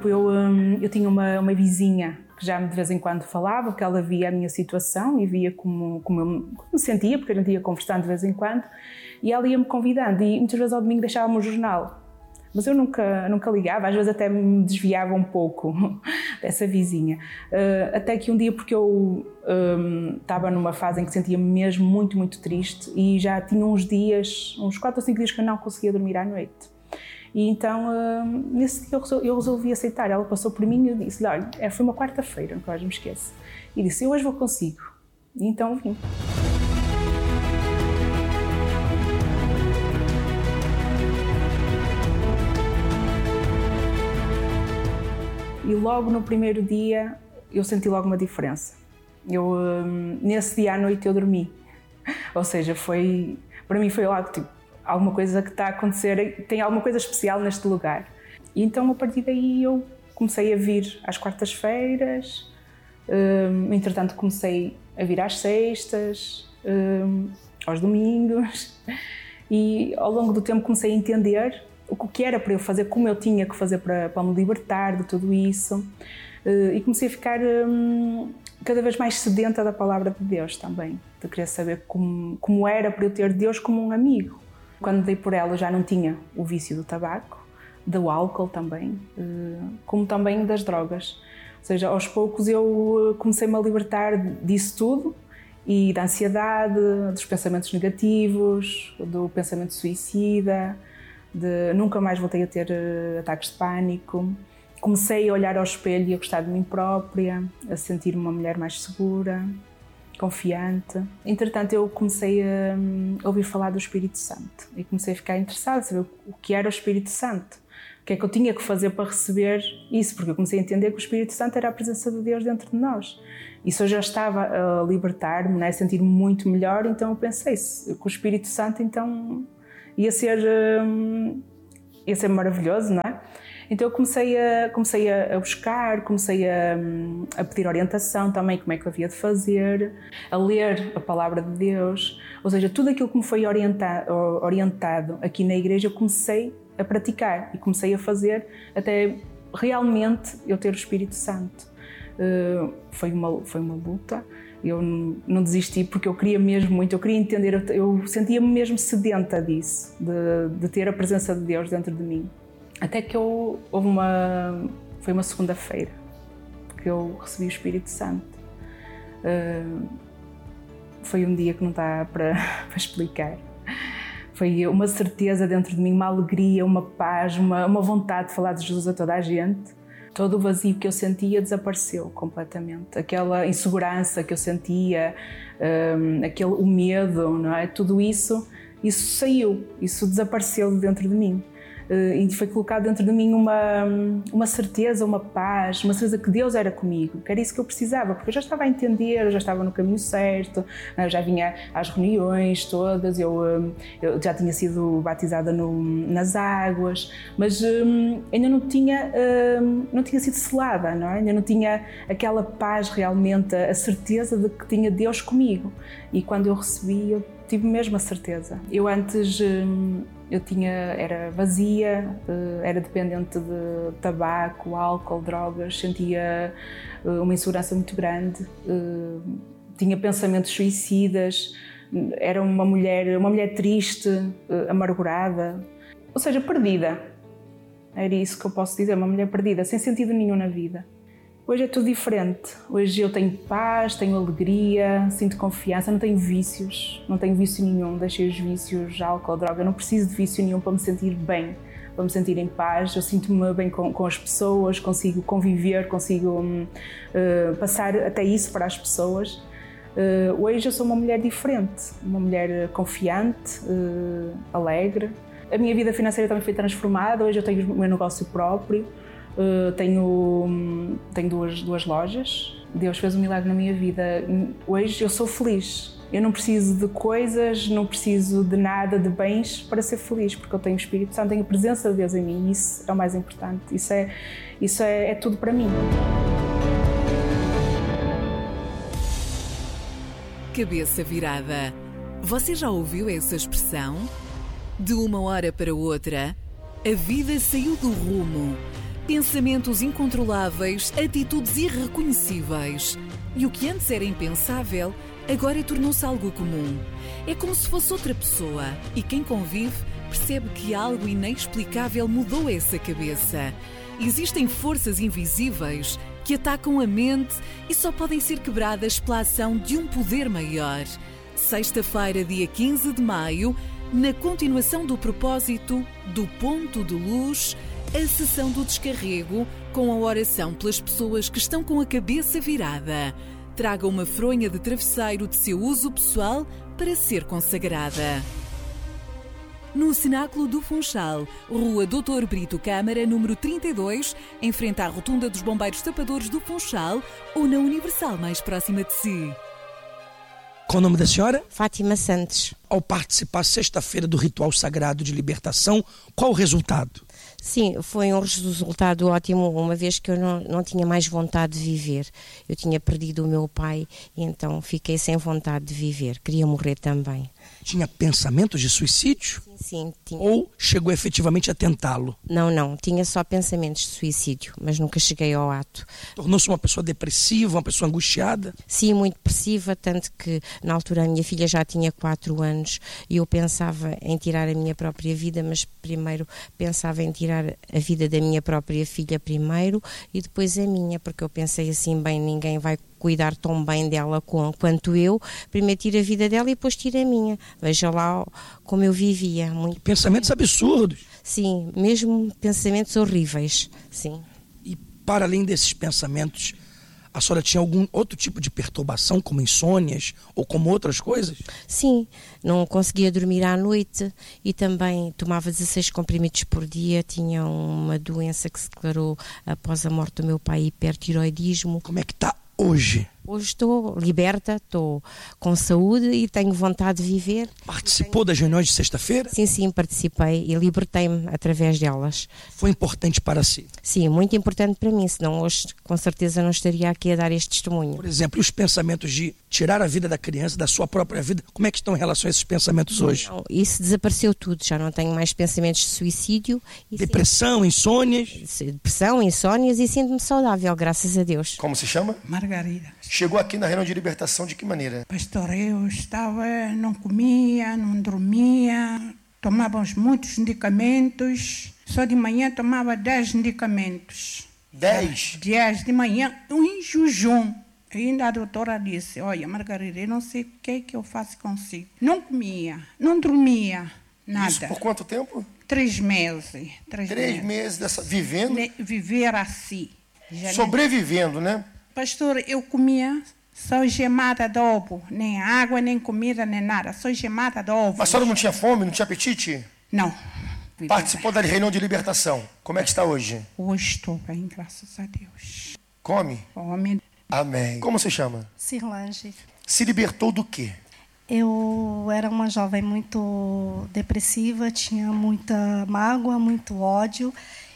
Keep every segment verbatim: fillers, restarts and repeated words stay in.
tempo eu, hum, eu tinha uma, uma vizinha que já de vez em quando falava, porque ela via a minha situação e via como, como eu me sentia, porque a gente ia conversando de vez em quando, e ela ia-me convidando, e muitas vezes ao domingo deixava-me o jornal. Mas eu nunca, nunca ligava, às vezes até me desviava um pouco dessa vizinha. Uh, até que um dia, porque eu um, estava numa fase em que sentia-me mesmo muito, muito triste, e já tinha uns dias, uns quatro ou cinco dias que eu não conseguia dormir à noite. E então, uh, nesse dia eu resolvi, eu resolvi aceitar. Ela passou por mim e eu disse-lhe, olha, foi uma quarta-feira, nunca mais me esqueço. E disse, eu hoje vou consigo. E então vim. E logo no primeiro dia eu senti logo uma diferença. Eu, nesse dia à noite eu dormi. Ou seja, foi, para mim foi logo tipo, alguma coisa que está a acontecer, tem alguma coisa especial neste lugar. E então a partir daí eu comecei a vir às quartas-feiras, um, entretanto comecei a vir às sextas, um, aos domingos, e ao longo do tempo comecei a entender o que era para eu fazer, como eu tinha que fazer para, para me libertar de tudo isso, e comecei a ficar um, cada vez mais sedenta da palavra de Deus também, de querer saber como, como era para eu ter Deus como um amigo. Quando dei por ela já não tinha o vício do tabaco, do álcool também, como também das drogas. Ou seja, aos poucos eu comecei-me a libertar disso tudo, e da ansiedade, dos pensamentos negativos, do pensamento suicida, de nunca mais voltei a ter uh, ataques de pânico. Comecei a olhar ao espelho e a gostar de mim própria, a sentir-me uma mulher mais segura, confiante. Entretanto, eu comecei a, um, a ouvir falar do Espírito Santo e comecei a ficar interessada, a saber o que era o Espírito Santo, o que é que eu tinha que fazer para receber isso, porque eu comecei a entender que o Espírito Santo era a presença de Deus dentro de nós. Isso eu já estava a libertar-me, né, a sentir-me muito melhor, então eu pensei que o Espírito Santo então ia ser, um, ia ser maravilhoso, não é? Então eu comecei a, comecei a buscar, comecei a, a pedir orientação também, como é que eu havia de fazer, a ler a palavra de Deus, ou seja, tudo aquilo que me foi orientado, orientado aqui na igreja eu comecei a praticar e comecei a fazer até realmente eu ter o Espírito Santo. Uh, foi uma, foi uma luta, eu não, não desisti porque eu queria mesmo muito, eu queria entender, eu, eu sentia-me mesmo sedenta disso, de, de ter a presença de Deus dentro de mim. Até que eu, houve uma, foi uma segunda-feira que eu recebi o Espírito Santo. Uh, foi um dia que não dá para, para explicar. Foi uma certeza dentro de mim, uma alegria, uma paz, uma, uma vontade de falar de Jesus a toda a gente. Todo o vazio que eu sentia desapareceu completamente. Aquela insegurança que eu sentia, um, aquele, o medo, não é? Tudo isso, isso saiu, isso desapareceu dentro de mim. Uh, e foi colocado dentro de mim uma, uma certeza, uma paz, uma certeza que Deus era comigo, que era isso que eu precisava, porque eu já estava a entender, eu já estava no caminho certo, eu já vinha às reuniões todas, eu, eu já tinha sido batizada no, nas águas, mas um, ainda não tinha, um, não tinha sido selada, não é? Ainda não tinha aquela paz realmente, a certeza de que tinha Deus comigo. E quando eu recebi, eu tive mesmo a certeza. Eu antes... Um, Eu tinha, era vazia, era dependente de tabaco, álcool, drogas, sentia uma insegurança muito grande, tinha pensamentos suicidas, era uma mulher, uma mulher triste, amargurada, ou seja, perdida. Era isso que eu posso dizer, uma mulher perdida, sem sentido nenhum na vida. Hoje é tudo diferente. Hoje eu tenho paz, tenho alegria, sinto confiança, não tenho vícios, não tenho vício nenhum, deixei os vícios, álcool, droga, não preciso de vício nenhum para me sentir bem, para me sentir em paz. Eu sinto-me bem com, com as pessoas, consigo conviver, consigo uh, passar até isso para as pessoas. Uh, hoje eu sou uma mulher diferente, uma mulher confiante, uh, alegre. A minha vida financeira também foi transformada, hoje eu tenho o meu negócio próprio. Uh, tenho, tenho duas, duas lojas. Deus fez um milagre na minha vida. Hoje eu sou feliz. Eu não preciso de coisas, não preciso de nada, de bens para ser feliz, porque eu tenho o Espírito Santo, tenho a presença de Deus em mim e isso é o mais importante. Isso é, isso é, é tudo para mim. Cabeça virada. Você já ouviu essa expressão? De uma hora para outra, a vida saiu do rumo. Pensamentos incontroláveis, atitudes irreconhecíveis. E o que antes era impensável, agora tornou-se algo comum. É como se fosse outra pessoa. E quem convive percebe que algo inexplicável mudou essa cabeça. Existem forças invisíveis que atacam a mente e só podem ser quebradas pela ação de um poder maior. Sexta-feira, dia quinze de maio, na continuação do propósito do Ponto de Luz, a sessão do descarrego com a oração pelas pessoas que estão com a cabeça virada. Traga uma fronha de travesseiro de seu uso pessoal para ser consagrada. No Cenáculo do Funchal, Rua doutor Brito Câmara, número trinta e dois, em frente à Rotunda dos Bombeiros Tapadores do Funchal, ou na Universal mais próxima de si. Qual o nome da senhora? Fátima Santos. Ao participar sexta-feira do ritual sagrado de libertação, qual o resultado? Sim, foi um resultado ótimo, uma vez que eu não, não tinha mais vontade de viver. Eu tinha perdido o meu pai e então fiquei sem vontade de viver. Queria morrer também. Tinha pensamentos de suicídio? Sim, sim, tinha. Ou chegou efetivamente a tentá-lo? Não, não. Tinha só pensamentos de suicídio, mas nunca cheguei ao ato. Tornou-se uma pessoa depressiva, uma pessoa angustiada? Sim, muito depressiva, tanto que na altura a minha filha já tinha quatro anos e eu pensava em tirar a minha própria vida, mas primeiro pensava em tirar a vida da minha própria filha primeiro e depois a minha, porque eu pensei assim, bem, ninguém vai cuidar tão bem dela quanto eu, primeiro tiro a vida dela e depois tiro a minha. Veja lá como eu vivia. Muito... Pensamentos absurdos. Sim, mesmo pensamentos horríveis, sim. E para além desses pensamentos, a senhora tinha algum outro tipo de perturbação, como insônias ou como outras coisas? Sim, não conseguia dormir à noite e também tomava dezesseis comprimidos por dia, tinha uma doença que se declarou após a morte do meu pai, hipertiroidismo. Como é que está hoje? Hoje estou liberta, estou com saúde e tenho vontade de viver. Participou das reuniões de sexta-feira? Sim, sim, participei e libertei-me através delas. Foi importante para si? Sim, muito importante para mim, senão hoje com certeza não estaria aqui a dar este testemunho. Por exemplo, e os pensamentos de tirar a vida da criança, da sua própria vida, como é que estão em relação a esses pensamentos hoje? Não, isso desapareceu tudo, já não tenho mais pensamentos de suicídio. E depressão, sim, insônias? Depressão, insônias e sinto-me saudável, graças a Deus. Como se chama? Margarida. Chegou aqui na reunião de libertação de que maneira? Pastor, eu estava, não comia, não dormia, tomava muitos medicamentos, só de manhã tomava dez medicamentos. Dez? Dez de manhã, em jejum. Ainda a doutora disse, olha, Margarida, eu não sei o que é que eu faço consigo. Não comia, não dormia, nada. Isso por quanto tempo? Três meses. Três, Três meses. meses dessa, vivendo? Viver assim. Já sobrevivendo, né? Pastor, eu comia só gemada de ovo, nem água, nem comida, nem nada, só gemada de ovo. Mas a senhora não tinha fome, não tinha apetite? Não. Participou da reunião de libertação. Como é que está hoje? Hoje estou bem, graças a Deus. Come? Come. Amém. Como se chama? Cirlange. Se libertou do quê? Eu era uma jovem muito depressiva, tinha muita mágoa, muito ódio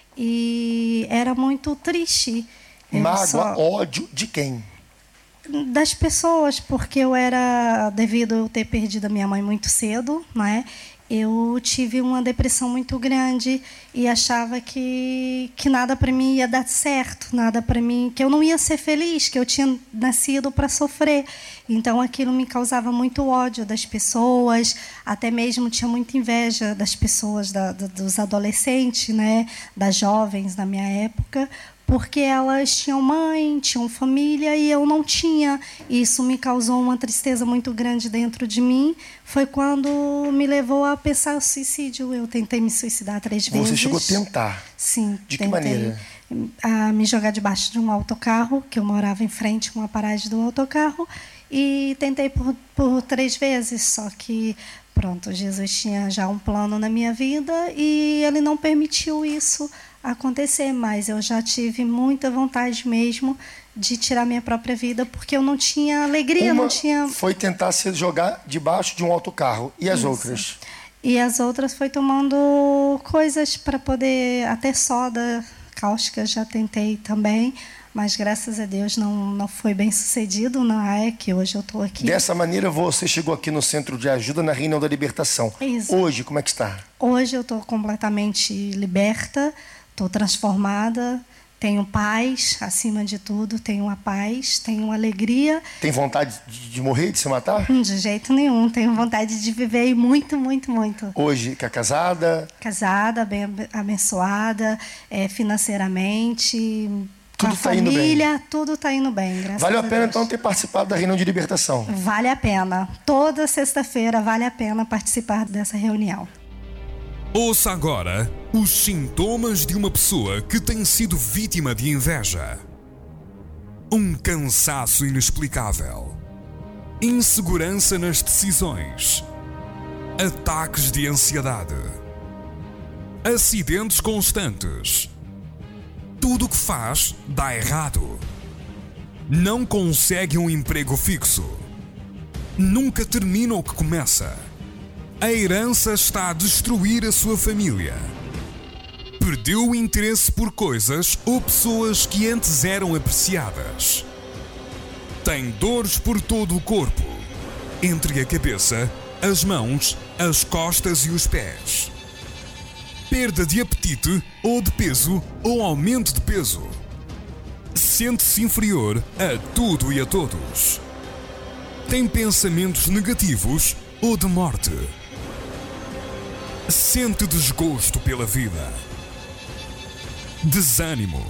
e era muito triste. Eu Mágoa, só... ódio de quem? Das pessoas, porque eu era, devido a eu ter perdido a minha mãe muito cedo, né? Eu tive uma depressão muito grande e achava que, que nada para mim ia dar certo, nada para mim, que eu não ia ser feliz, que eu tinha nascido para sofrer. Então aquilo me causava muito ódio das pessoas, até mesmo tinha muita inveja das pessoas, da, da, dos adolescentes, né? Das jovens na minha época, porque elas tinham mãe, tinham família e eu não tinha. Isso me causou uma tristeza muito grande dentro de mim. Foi quando me levou a pensar em suicídio. Eu tentei me suicidar três Você vezes. Você chegou a tentar? Sim. De tentei. que maneira? A me jogar debaixo de um autocarro, que eu morava em frente a uma paragem do autocarro, e tentei por, por três vezes, só que, pronto, Jesus tinha já um plano na minha vida e Ele não permitiu isso acontecer, mas eu já tive muita vontade mesmo de tirar minha própria vida, porque eu não tinha alegria, Uma não tinha... foi tentar se jogar debaixo de um autocarro. E as Isso. outras? E as outras foi tomando coisas para poder... Até soda cáustica já tentei também, mas graças a Deus não, não foi bem sucedido, não é que hoje eu estou aqui. Dessa maneira você chegou aqui no Centro de Ajuda na reunião da libertação. Isso. Hoje, como é que está? Hoje eu estou completamente liberta. Estou transformada, tenho paz, acima de tudo, tenho a paz, tenho alegria. Tem vontade de, de morrer, de se matar? De jeito nenhum, tenho vontade de viver e muito, muito, muito. Hoje, que é casada? Casada, bem abençoada, é, financeiramente, com Tudo a tá indo família, bem. tudo está indo bem, graças Valeu a a pena, Deus. então, ter participado da reunião de libertação? Vale a pena. Toda sexta-feira vale a pena participar dessa reunião. Ouça agora os sintomas de uma pessoa que tem sido vítima de inveja. Um cansaço inexplicável. Insegurança nas decisões. Ataques de ansiedade. Acidentes constantes. Tudo o que faz dá errado. Não consegue um emprego fixo. Nunca termina o que começa. A herança está a destruir a sua família. Perdeu o interesse por coisas ou pessoas que antes eram apreciadas. Tem dores por todo o corpo, entre a cabeça, as mãos, as costas e os pés. Perda de apetite ou de peso ou aumento de peso. Sente-se inferior a tudo e a todos. Tem pensamentos negativos ou de morte. Sente desgosto pela vida. Desânimo.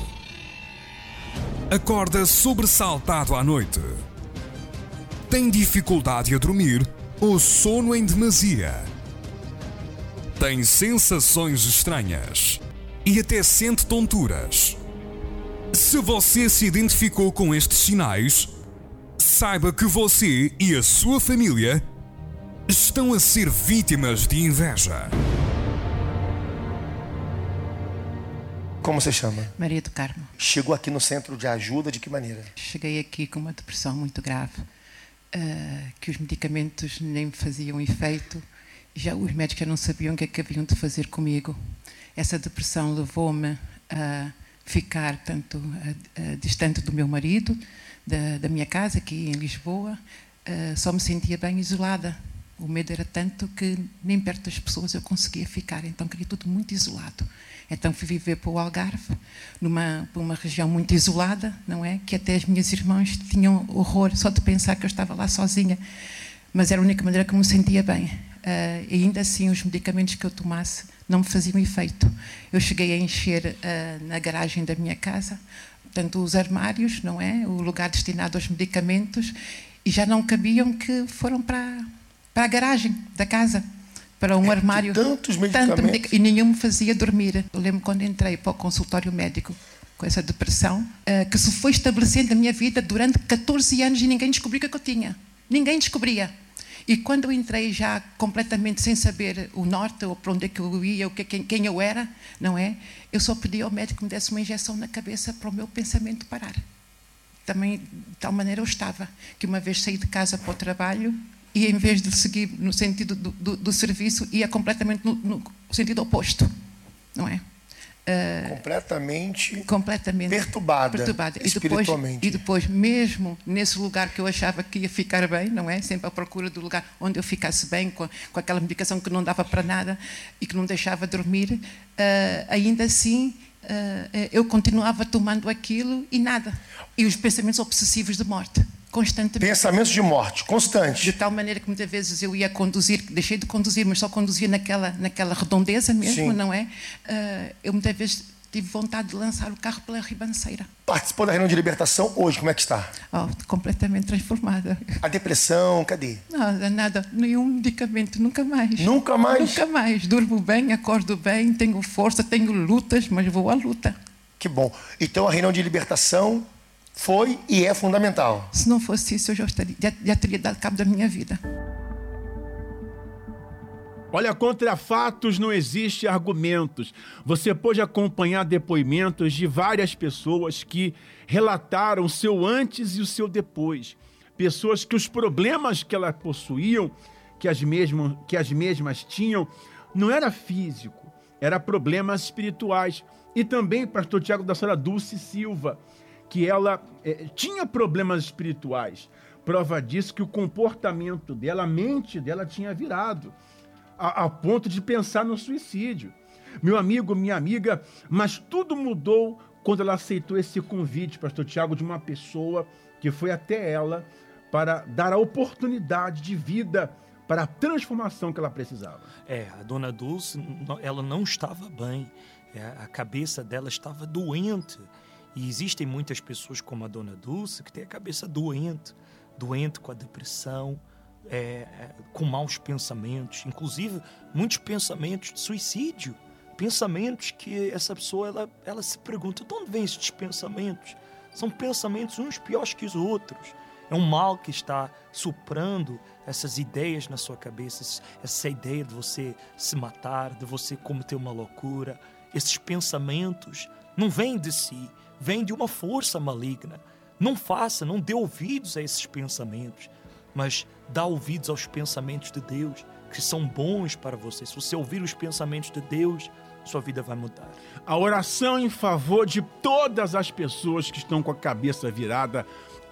Acorda sobressaltado à noite. Tem dificuldade a dormir ou sono em demasia. Tem sensações estranhas e até sente tonturas. Se você se identificou com estes sinais, saiba que você e a sua família estão a ser vítimas de inveja. Como você chama? Maria do Carmo. Chegou aqui no centro de ajuda de que maneira? Cheguei aqui com uma depressão muito grave, uh, que os medicamentos nem me faziam efeito. Já os médicos já não sabiam o que é que haviam de fazer comigo. Essa depressão levou-me a ficar tanto uh, uh, distante do meu marido, da, da minha casa aqui em Lisboa. Uh, só me sentia bem isolada. O medo era tanto que nem perto das pessoas eu conseguia ficar, então queria tudo muito isolado. Então fui viver para o Algarve, numa uma região muito isolada, não é? Que até as minhas irmãs tinham horror só de pensar que eu estava lá sozinha. Mas era a única maneira que eu me sentia bem. Uh, e ainda assim os medicamentos que eu tomasse não me faziam efeito. Eu cheguei a encher uh, na garagem da minha casa, portanto os armários, não é? O lugar destinado aos medicamentos, e já não cabiam, que foram para, para a garagem da casa. Para um é, armário. Tantos medicamentos. Tanto medic... E nenhum me fazia dormir. Eu lembro quando entrei para o consultório médico com essa depressão, uh, que se foi estabelecendo a minha vida durante catorze anos e ninguém descobriu o que eu tinha. Ninguém descobria. E quando eu entrei já completamente sem saber o norte, ou para onde é que eu ia, ou quem, quem eu era, não é? Eu só pedi ao médico que me desse uma injeção na cabeça para o meu pensamento parar. Também, de tal maneira eu estava, que uma vez saí de casa para o trabalho, e em vez de seguir no sentido do, do, do serviço, ia completamente no, no sentido oposto, não é? Uh, completamente, completamente perturbada, perturbada. espiritualmente. E depois, e depois, mesmo nesse lugar que eu achava que ia ficar bem, não é? Sempre à procura do lugar onde eu ficasse bem, com, com aquela medicação que não dava para nada e que não deixava dormir, uh, ainda assim uh, eu continuava tomando aquilo e nada. E os pensamentos obsessivos de morte. Constantemente. Pensamentos de morte, constantes. De tal maneira que muitas vezes eu ia conduzir, deixei de conduzir, mas só conduzia naquela, naquela redondeza mesmo, Sim. não é? Uh, eu muitas vezes tive vontade de lançar o carro pela ribanceira. Participou da reunião de libertação hoje, como é que está? Oh, completamente transformada. A depressão, cadê? Nada, nada, nenhum medicamento, nunca mais. Nunca mais? Nunca mais. Durmo bem, acordo bem, tenho força, tenho lutas, mas vou à luta. Que bom. Então a reunião de libertação foi e é fundamental. Se não fosse isso, eu já, estaria, já, já teria dado cabo da minha vida. Olha, contra fatos não existe argumentos. Você pode acompanhar depoimentos de várias pessoas que relataram o seu antes e o seu depois. Pessoas que os problemas que elas possuíam, que as mesmas, que as mesmas tinham, não era físico, era problemas espirituais. E também, pastor Tiago, da senhora Dulce Silva, que ela é, tinha problemas espirituais. Prova disso que o comportamento dela, a mente dela tinha virado, a, a ponto de pensar no suicídio. Meu amigo, minha amiga, mas tudo mudou quando ela aceitou esse convite, pastor Tiago, de uma pessoa que foi até ela para dar a oportunidade de vida para a transformação que ela precisava. É, a dona Dulce, ela não estava bem, é, a cabeça dela estava doente. E existem muitas pessoas como a dona Dulce que têm a cabeça doente, doente com a depressão, é, é, com maus pensamentos, inclusive muitos pensamentos de suicídio, pensamentos que essa pessoa ela, ela se pergunta, de onde vêm estes pensamentos? São pensamentos uns piores que os outros. É um mal que está soprando essas ideias na sua cabeça, essa ideia de você se matar, de você cometer uma loucura. Esses pensamentos não vêm de si, vêm de uma força maligna. Não faça, não dê ouvidos a esses pensamentos, mas dá ouvidos aos pensamentos de Deus, que são bons para você. Se você ouvir os pensamentos de Deus, sua vida vai mudar. A oração em favor de todas as pessoas que estão com a cabeça virada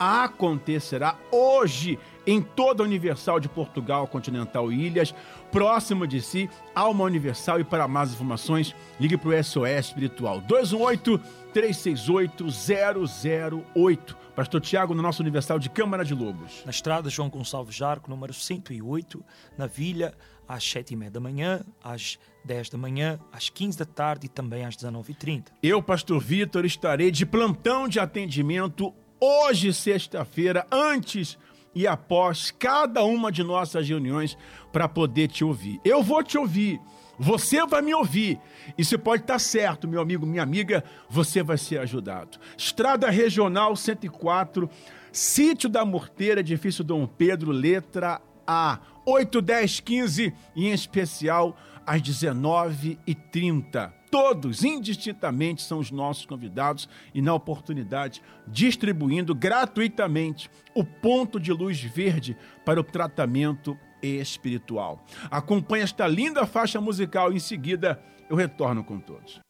acontecerá hoje em toda a Universal de Portugal, Continental e Ilhas, próximo de si, Alma Universal. E para mais informações, ligue para o S O S Espiritual, dois um oito, três seis oito, zero zero oito. Pastor Tiago, no nosso Universal de Câmara de Lobos. Na estrada João Gonçalves Jarco, número cento e oito, na Vilha, às sete e meia da manhã, às dez da manhã, às quinze da tarde e também às dezenove e trinta. Eu, pastor Vitor, estarei de plantão de atendimento hoje, sexta-feira, antes e após cada uma de nossas reuniões para poder te ouvir. Eu vou te ouvir, você vai me ouvir. E se pode estar certo, meu amigo, minha amiga, você vai ser ajudado. Estrada Regional cento e quatro, Sítio da Morteira, edifício Dom Pedro, letra A, oito, dez, quinze e em especial às dezenove e trinta. Todos, indistintamente, são os nossos convidados e, na oportunidade, distribuindo gratuitamente o ponto de luz verde para o tratamento espiritual. Acompanhe esta linda faixa musical e, em seguida, eu retorno com todos.